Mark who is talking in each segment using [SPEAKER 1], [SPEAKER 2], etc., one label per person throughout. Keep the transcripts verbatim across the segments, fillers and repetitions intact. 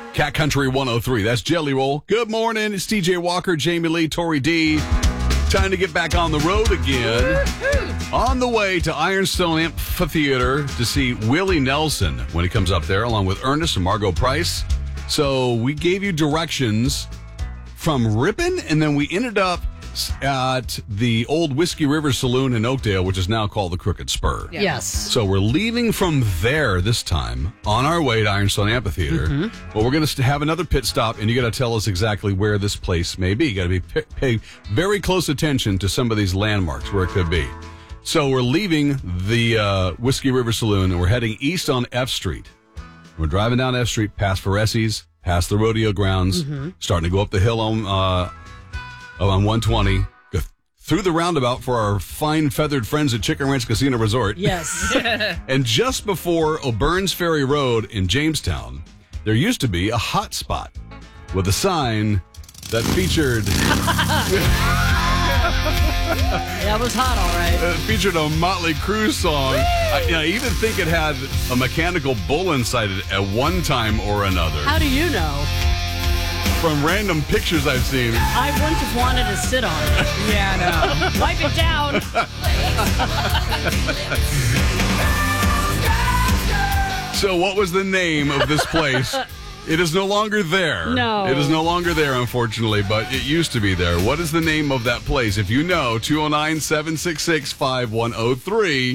[SPEAKER 1] Cat Country one oh three. That's Jelly Roll. Good morning. It's T J Walker, Jamie Lee, Tori D. Time to get back on the road again. On the way to Ironstone Amphitheater to see Willie Nelson when he comes up there, along with Ernest and Margot Price. So we gave you directions from Ripon, and then we ended up at the old Whiskey River Saloon in Oakdale, which is now called the Crooked Spur.
[SPEAKER 2] Yeah. Yes.
[SPEAKER 1] So we're leaving from there this time on our way to Ironstone Amphitheater. Mm-hmm. But we're going to have another pit stop, and you got to tell us exactly where this place may be. You got to be pay, pay very close attention to some of these landmarks where it could be. So we're leaving the uh, Whiskey River Saloon, and we're heading east on F Street. We're driving down F Street, past Foresi's, past the rodeo grounds, mm-hmm. starting to go up the hill on uh, on one twenty, go through the roundabout for our fine feathered friends at Chicken Ranch Casino Resort.
[SPEAKER 2] Yes.
[SPEAKER 1] And just before O'Byrne's Ferry Road in Jamestown, there used to be a hot spot with a sign that featured...
[SPEAKER 2] That was hot, all right.
[SPEAKER 1] It featured a Motley Crue song. I, you know, I even think it had a mechanical bull inside it at one time or another.
[SPEAKER 2] How do you know?
[SPEAKER 1] From random pictures I've seen.
[SPEAKER 2] I wouldn't have wanted to sit on it.
[SPEAKER 3] Yeah, no.
[SPEAKER 2] Wipe it down.
[SPEAKER 1] So what was the name of this place? It is no longer there.
[SPEAKER 2] No.
[SPEAKER 1] It is no longer there, unfortunately, but it used to be there. What is the name of that place? If you know, two oh nine, seven six six, five one oh three.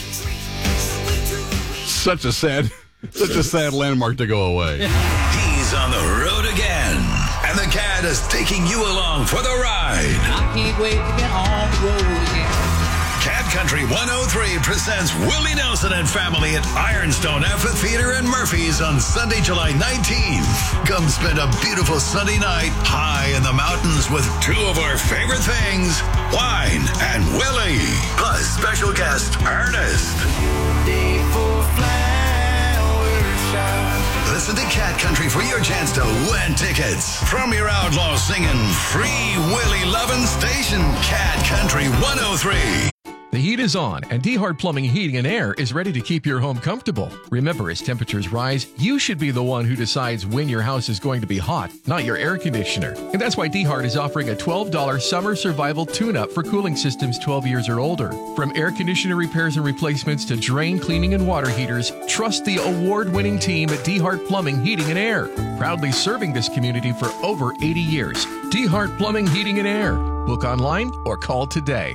[SPEAKER 1] Such a sad, such a sad landmark to go away.
[SPEAKER 4] He's on the road again, and the Cat is taking you along for the ride.
[SPEAKER 3] I can't wait to get on the road again.
[SPEAKER 4] Cat Country one oh three presents Willie Nelson and family at Ironstone Amphitheater in Murphy's on Sunday, July nineteenth. Come spend a beautiful Sunday night high in the mountains with two of our favorite things, wine and Willie, plus special guest Ernest.
[SPEAKER 3] Day for flower shine.
[SPEAKER 4] Listen to Cat Country for your chance to win tickets from your outlaw singing free Willie loving station, Cat Country one oh three.
[SPEAKER 5] The heat is on, and D-Hart Plumbing, Heating, and Air is ready to keep your home comfortable. Remember, as temperatures rise, you should be the one who decides when your house is going to be hot, not your air conditioner. And that's why D-Hart is offering a twelve dollars summer survival tune-up for cooling systems twelve years or older. From air conditioner repairs and replacements to drain cleaning and water heaters, trust the award-winning team at D-Hart Plumbing, Heating, and Air. Proudly serving this community for over eighty years. D-Hart Plumbing, Heating, and Air. Book online or call today.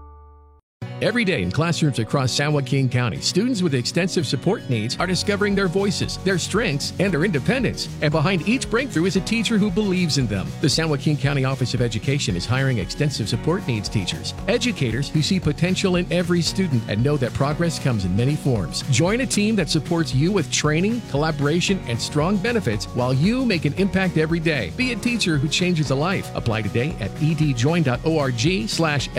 [SPEAKER 5] Every day in classrooms across San Joaquin County, students with extensive support needs are discovering their voices, their strengths, and their independence. And behind each breakthrough is a teacher who believes in them. The San Joaquin County Office of Education is hiring extensive support needs teachers, educators who see potential in every student and know that progress comes in many forms. Join a team that supports you with training, collaboration, and strong benefits while you make an impact every day. Be a teacher who changes a life. Apply today at edjoin.org slash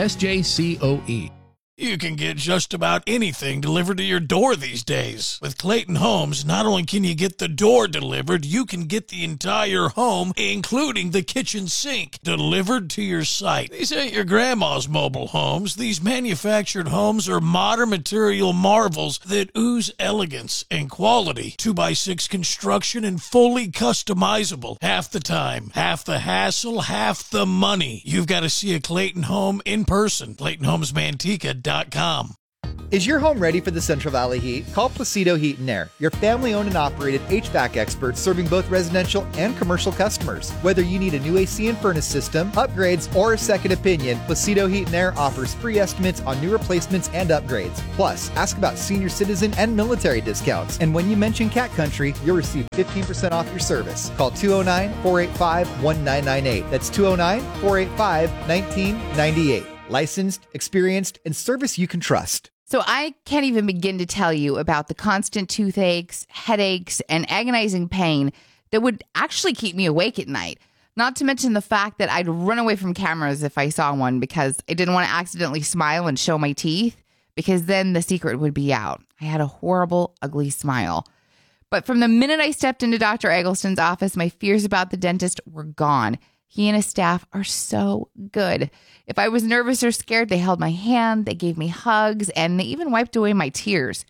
[SPEAKER 5] SJCOE.
[SPEAKER 6] You can get just about anything delivered to your door these days. With Clayton Homes, not only can you get the door delivered, you can get the entire home, including the kitchen sink, delivered to your site. These ain't your grandma's mobile homes. These manufactured homes are modern material marvels that ooze elegance and quality. two by six construction and fully customizable. Half the time, half the hassle, half the money. You've got to see a Clayton home in person. Clayton Homes Manteca dot com.
[SPEAKER 7] Is your home ready for the Central Valley heat? Call Placido Heat and Air, your family-owned and operated H V A C experts serving both residential and commercial customers. Whether you need a new A C and furnace system, upgrades, or a second opinion, Placido Heat and Air offers free estimates on new replacements and upgrades. Plus, ask about senior citizen and military discounts. And when you mention Cat Country, you'll receive fifteen percent off your service. Call two oh nine, four eight five, one nine nine eight. That's two oh nine, four eight five, one nine nine eight. Licensed, experienced, and service you can trust.
[SPEAKER 8] So I can't even begin to tell you about the constant toothaches, headaches, and agonizing pain that would actually keep me awake at night. Not to mention the fact that I'd run away from cameras if I saw one because I didn't want to accidentally smile and show my teeth, because then the secret would be out. I had a horrible, ugly smile. But from the minute I stepped into Doctor Eggleston's office, my fears about the dentist were gone. He and his staff are so good. If I was nervous or scared, they held my hand, they gave me hugs, and they even wiped away my tears.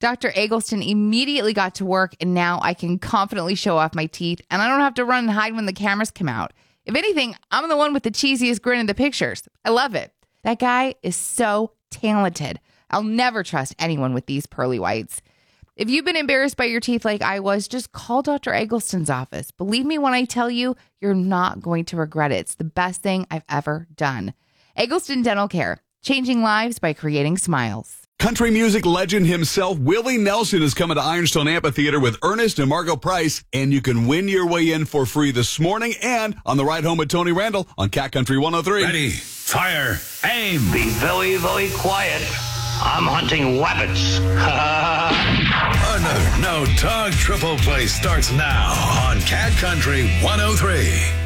[SPEAKER 8] Doctor Eggleston immediately got to work, and now I can confidently show off my teeth, and I don't have to run and hide when the cameras come out. If anything, I'm the one with the cheesiest grin in the pictures. I love it. That guy is so talented. I'll never trust anyone with these pearly whites. If you've been embarrassed by your teeth like I was, just call Doctor Eggleston's office. Believe me when I tell you, you're not going to regret it. It's the best thing I've ever done. Eggleston Dental Care, changing lives by creating smiles.
[SPEAKER 1] Country music legend himself, Willie Nelson, is coming to Ironstone Amphitheater with Ernest and Margot Price, and you can win your way in for free this morning and on the ride home with Tony Randall on Cat Country one oh three.
[SPEAKER 4] Ready, fire, aim.
[SPEAKER 9] Be very, very quiet. I'm hunting rabbits.
[SPEAKER 4] Another No Dog Triple Play starts now on Cat Country one oh three.